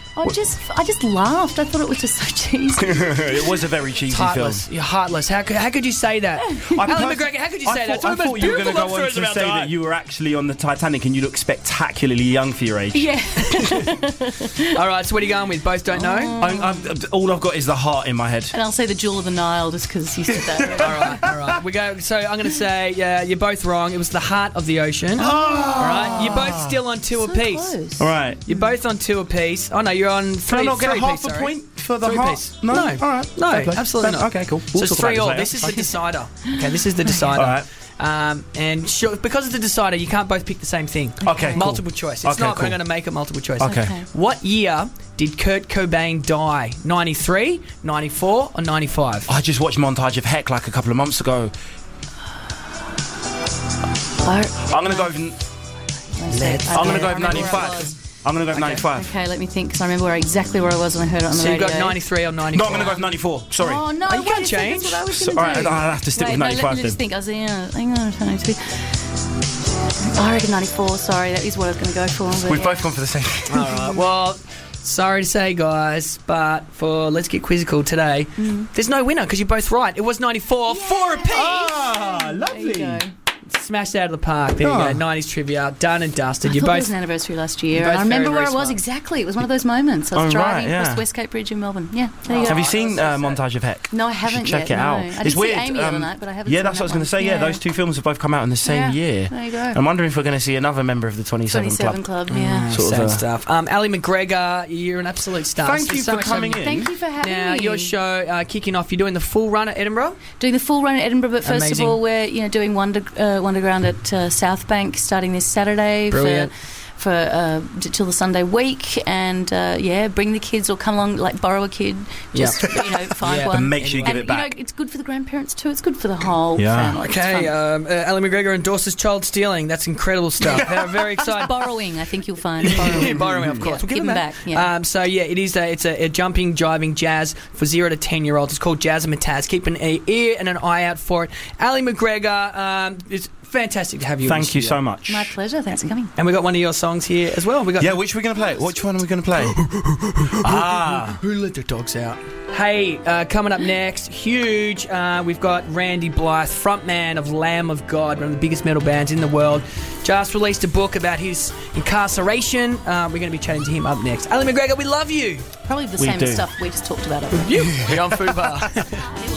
I just laughed. I thought it was just so cheesy. It was a very cheesy film. You're heartless. How could you say that? Alan McGregor, how could you say that? I thought you were going to go on to say that you were actually on the Titanic and you look spectacularly young for your age. Yeah. All right, so what are you going with? Both don't know? All I've got is the heart in my head. And I'll say the Jewel of the Nile just because you said that. All right. We go. So I'm going to say, you're both wrong. It was the Heart of the Ocean. All right, you're both still on two apiece. Close. All right. You're both on two apiece. Oh no, you're on three. Can I not get half piece, a point for the three heart? piece. No. No. All right. No, Fair play. absolutely not. Okay, cool. So it's 3-all. This is the decider. Okay, this is the decider. All right. And because it's the decider, you can't both pick the same thing. Okay, cool. Multiple choice. It's not. cool. I'm going to make it multiple choice. Okay. What year did Kurt Cobain die? 93, 94, or 95? I just watched Montage of Heck like a couple of months ago. I'm going to go with 95. I'm going to go with 95. Okay, let me think, because I remember exactly where I was when I heard it on the So radio. you've got 93 or 94? No, I'm going to go with 94. Sorry. Oh, no, you can't wait a second, change. that's what I was So, going all to do. right, I'll have to stick with 95 let me just think. I was hang on, 92. I reckon 94, sorry, that is what I was going to go for. But We've both gone for the same thing. All right, well, sorry to say, guys, but for Let's Get Quizzical today, there's no winner because you're both right. It was 94, 4 apiece. Ah, There you go. Smashed out of the park. There you go. 90s trivia, done and dusted. I You thought it both. was an anniversary last year. both I remember very, where very I was smart. exactly. It was one of those moments. I was driving across the Westgate Bridge in Melbourne. Yeah, there you go. Have you seen Montage of Heck? No, I haven't check yet. it out. No. I It's did see weird. Amy the other night, but I haven't Yeah, seen that's what I was that going to say. one. Yeah, those two films have both come out in the same year. There you go. I'm wondering if we're going to see another member of the 27 Club. Yeah. Sort of, Sad stuff. Ali McGregor, you're an absolute star. Thank you for coming in. Thank you for having Now, me. your show kicking off. You're doing the full run at Edinburgh? Doing the full run at Edinburgh, but first Amazing. of all, we're doing Wonderground at South Bank starting this Saturday. Brilliant. For till the Sunday week, and bring the kids or come along, like borrow a kid, just find one. And make sure you give it back. It's good for the grandparents too. It's good for the whole family. Okay, Ali McGregor endorses child stealing. That's incredible stuff. Very excited. Borrowing, I think you'll find. Borrowing, of course. Yeah, We'll give them back. It is. It's a jumping, jiving jazz for 0 to 10-year-olds. It's called Jazz and Mataz. Keep an ear and an eye out for it. Ali McGregor, it's fantastic to have you. Thank you so much. My pleasure. Thanks for coming. And we got one of your songs here as well. Which are we going to play? Which one are we going to play? Who let the dogs out? Hey, coming up next, huge. We've got Randy Blythe, frontman of Lamb of God, one of the biggest metal bands in the world. Just released a book about his incarceration. We're going to be chatting to him up next. Ali McGregor, we love you. Probably the same stuff we just talked about. You. We're on Fubar.